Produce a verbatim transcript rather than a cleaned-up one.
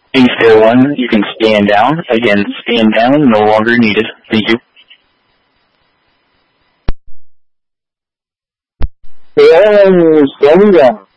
Base Fair one, you can stand down. Again, stand down, no longer needed. Thank you. Yeah, standing down.